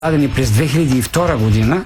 Дадени през 2002 година,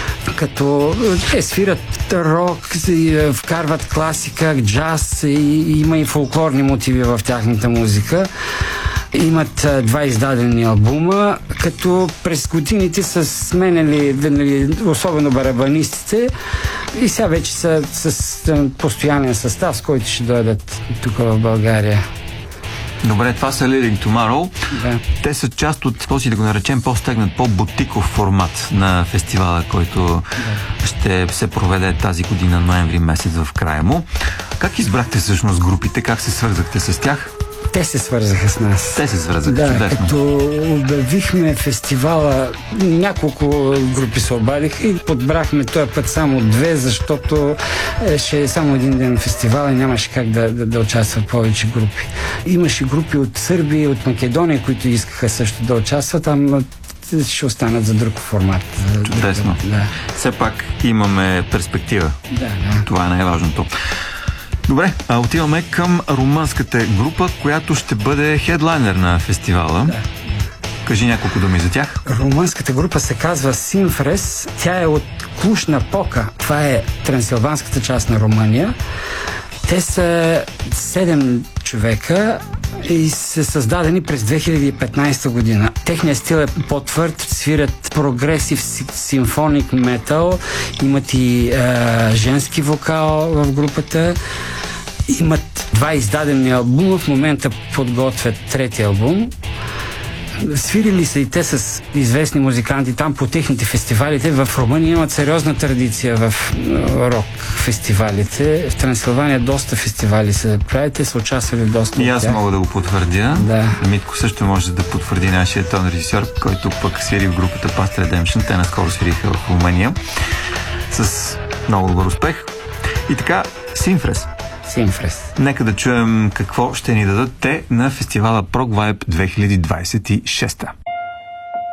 като те свират рок, вкарват класика, джаз, има и фолклорни мотиви в тяхната музика. Имат 2 издадени албума, като през годините са сменяли, особено барабанистите, и сега вече са с постоянен състав, с който ще дойдат тук в България. Добре, това са Leading Tomorrow. Да. Те са част от този, да го наречем, по-стегнат, по-бутиков формат на фестивала, който ще се проведе тази година, ноември месец, в края му. Как избрахте всъщност групите? Как се свързахте с тях? Те се свързаха с нас. Те се свързаха, да, чудесно. Като обявихме фестивала, няколко групи се обадиха и подбрахме този път само 2, защото ще е само един ден фестивал и нямаше как да участват повече групи. Имаше групи от Сърбия и от Македония, които искаха също да участват, ама ще останат за друг формат. Чудесно. Да. Все пак имаме перспектива. Да. Това е най-важното. Добре, отиваме към румънската група, която ще бъде хедлайнер на фестивала. Да. Кажи няколко думи за тях. Румънската група се казва Симфрес. Тя е от Клуж Напока. Това е трансилванската част на Румъния. Те са 7 човека и са създадени през 2015 година. Техният стил е по-твърд, свират прогресив симфоник метал, имат и женски вокал в групата, имат 2 издадени албума, в момента подготвят 3-ти албум. Свирили са и те с известни музиканти там по техните фестивалите. В Румъния имат сериозна традиция в рок фестивалите. В Трансилвания доста фестивали се правят. Те са участвали доста. И аз мога да го потвърдя. Да. Митко също може да потвърди нашия тон режисьор, който пък свири в групата Past Redemption. Те наскоро свириха в Румъния с много добър успех. И така, Симфрес. Нека да чуем какво ще ни дадат те на фестивала Prog Vibe 2026.